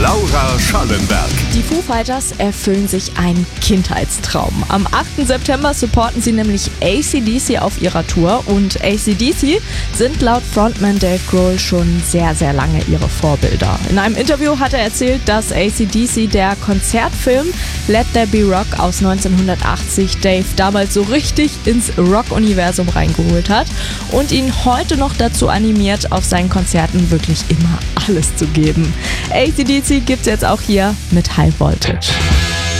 Laura Schallenberg. Die Foo Fighters erfüllen sich einen Kindheitstraum. Am 8. September supporten sie nämlich AC/DC auf ihrer Tour und AC/DC sind laut Frontman Dave Grohl schon sehr, sehr lange ihre Vorbilder. In einem Interview hat er erzählt, dass AC/DC der Konzertfilm Let There Be Rock aus 1980 Dave damals so richtig ins Rock-Universum reingeholt hat und ihn heute noch dazu animiert, auf seinen Konzerten wirklich immer alles zu geben. AC/DC gibt's jetzt auch hier mit High Voltage.